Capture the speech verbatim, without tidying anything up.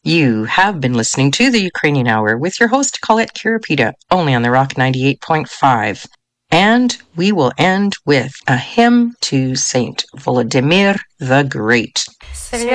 You have been listening to the Ukrainian Hour with your host Colette Kirapita, only on the Rock ninety-eight point five. And we will end with a hymn to Saint Volodymyr the Great.